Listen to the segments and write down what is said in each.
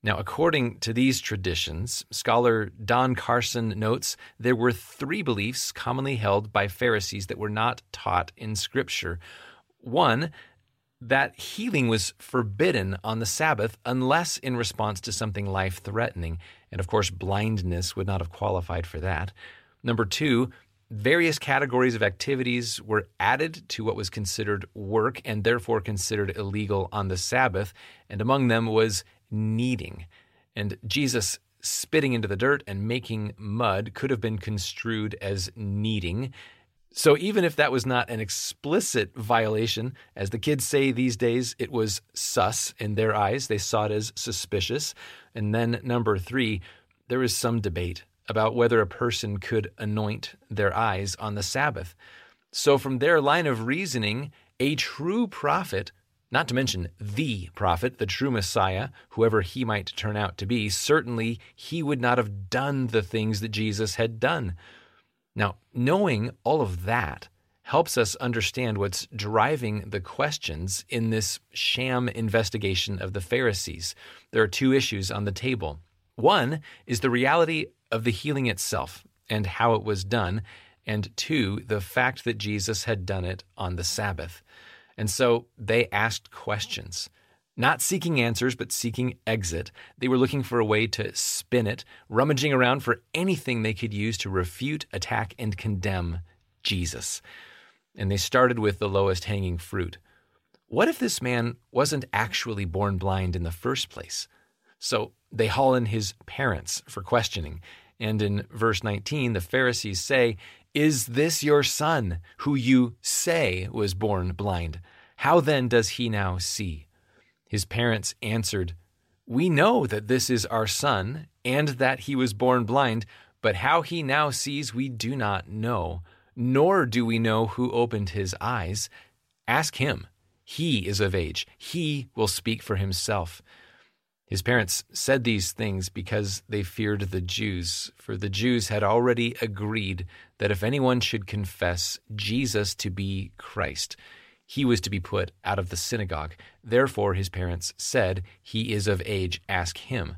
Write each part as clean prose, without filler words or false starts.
Now, according to these traditions, scholar Don Carson notes there were 3 beliefs commonly held by Pharisees that were not taught in Scripture. One, that healing was forbidden on the Sabbath unless in response to something life-threatening. And of course, blindness would not have qualified for that. Number 2, various categories of activities were added to what was considered work and therefore considered illegal on the Sabbath. And among them was kneading. And Jesus spitting into the dirt and making mud could have been construed as kneading. So even if that was not an explicit violation, as the kids say these days, it was sus in their eyes. They saw it as suspicious. And then number 3, there was some debate about whether a person could anoint their eyes on the Sabbath. So from their line of reasoning, a true prophet, not to mention the prophet, the true Messiah, whoever he might turn out to be, certainly he would not have done the things that Jesus had done. Now, knowing all of that helps us understand what's driving the questions in this sham investigation of the Pharisees. There are 2 issues on the table. One is the reality of the healing itself and how it was done, and 2, the fact that Jesus had done it on the Sabbath. And so they asked questions, not seeking answers, but seeking exit. They were looking for a way to spin it, rummaging around for anything they could use to refute, attack, and condemn Jesus. And they started with the lowest hanging fruit. What if this man wasn't actually born blind in the first place? So they haul in his parents for questioning. And in verse 19, the Pharisees say, "Is this your son, who you say was born blind? How then does he now see?" His parents answered, "We know that this is our son, and that he was born blind, but how he now sees we do not know, nor do we know who opened his eyes. Ask him. He is of age. He will speak for himself." His parents said these things because they feared the Jews, for the Jews had already agreed that if anyone should confess Jesus to be Christ, he was to be put out of the synagogue. Therefore, his parents said, "He is of age, ask him."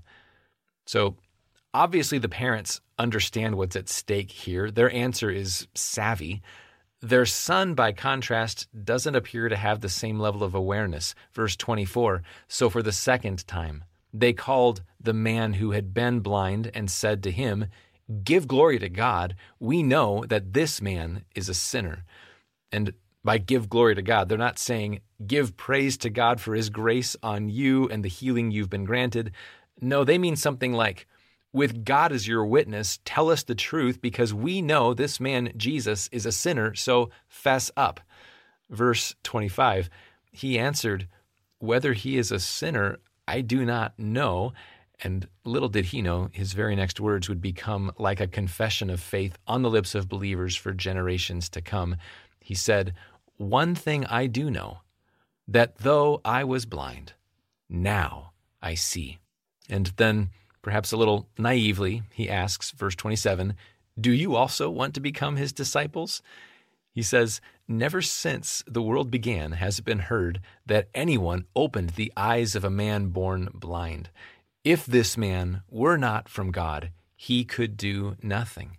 So obviously the parents understand what's at stake here. Their answer is savvy. Their son, by contrast, doesn't appear to have the same level of awareness. Verse 24, "So for the second time, they called the man who had been blind and said to him, 'Give glory to God. We know that this man is a sinner.'" And by give glory to God, they're not saying give praise to God for his grace on you and the healing you've been granted. No, they mean something like, with God as your witness, tell us the truth because we know this man, Jesus, is a sinner, so fess up. Verse 25, he answered, "Whether he is a sinner, I do not know." And little did he know, his very next words would become like a confession of faith on the lips of believers for generations to come. He said, "One thing I do know, that though I was blind, now I see." And then, perhaps a little naively, he asks, verse 27, "Do you also want to become his disciples?" He says, "Never since the world began has it been heard that anyone opened the eyes of a man born blind. If this man were not from God, he could do nothing."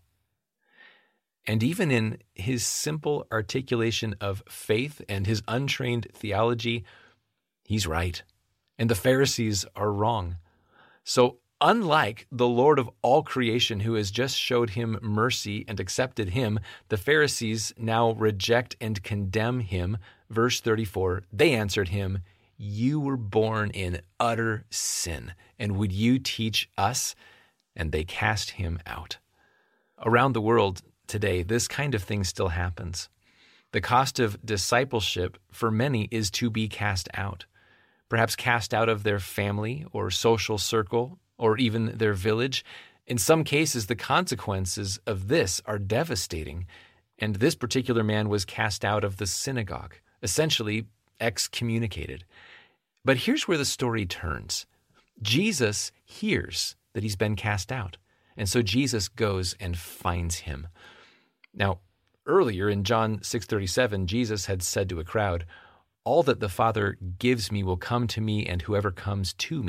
And even in his simple articulation of faith and his untrained theology, he's right, and the Pharisees are wrong. So unlike the Lord of all creation who has just showed him mercy and accepted him, the Pharisees now reject and condemn him. Verse 34, they answered him, "You were born in utter sin, and would you teach us?" And they cast him out. Around the world today, this kind of thing still happens. The cost of discipleship for many is to be cast out, perhaps cast out of their family or social circle or even their village. In some cases, the consequences of this are devastating, and this particular man was cast out of the synagogue, essentially excommunicated. But here's where the story turns. Jesus hears that he's been cast out, and so Jesus goes and finds him. Now, earlier in John 6:37, Jesus had said to a crowd, "All that the Father gives me will come to me, and whoever comes to me,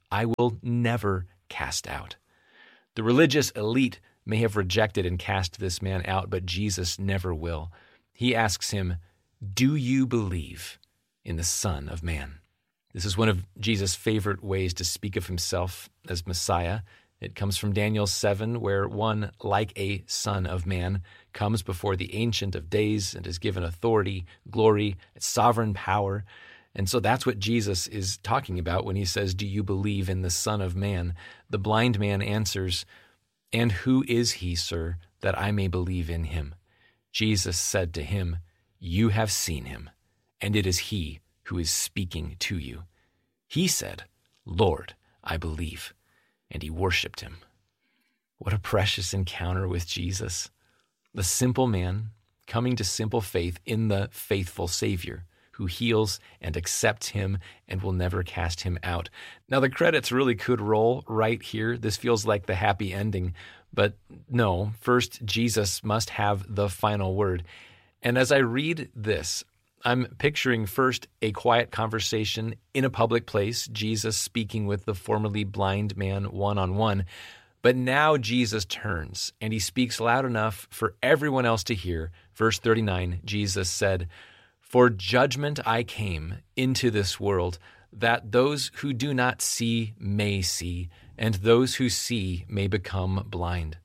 I will never cast out. The religious elite may have rejected and cast this man out, but Jesus never will. He asks him, do you believe in the Son of Man? This is one of Jesus' favorite ways to speak of himself as Messiah. It comes from Daniel 7, where one like a son of man comes before the Ancient of Days and is given authority, glory, sovereign power. And so that's what Jesus is talking about when he says, do you believe in the Son of Man? The blind man answers, and who is he, sir, that I may believe in him? Jesus said to him, you have seen him, and it is he who is speaking to you. He said, Lord, I believe. And he worshiped him. What a precious encounter with Jesus. The simple man coming to simple faith in the faithful Savior who heals and accepts him and will never cast him out. Now, the credits really could roll right here. This feels like the happy ending. But no, first, Jesus must have the final word. And as I read this, I'm picturing first a quiet conversation in a public place, Jesus speaking with the formerly blind man one-on-one. But now Jesus turns and he speaks loud enough for everyone else to hear. Verse 39, Jesus said, for judgment I came into this world, that those who do not see may see, and those who see may become blind.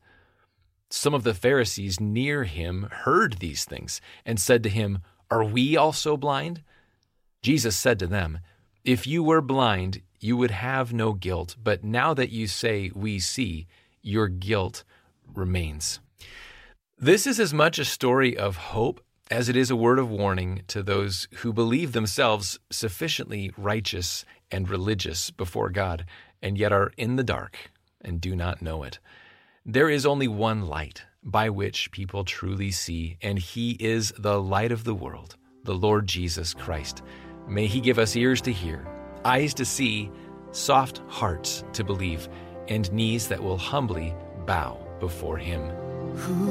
Some of the Pharisees near him heard these things and said to him, are we also blind? Jesus said to them, if you were blind, you would have no guilt, but now that you say we see, your guilt remains. This is as much a story of hope as it is a word of warning to those who believe themselves sufficiently righteous and religious before God, and yet are in the dark and do not know it. There is only one light by which people truly see, and he is the light of the world, the Lord Jesus Christ. May he give us ears to hear, eyes to see, soft hearts to believe, and knees that will humbly bow before him.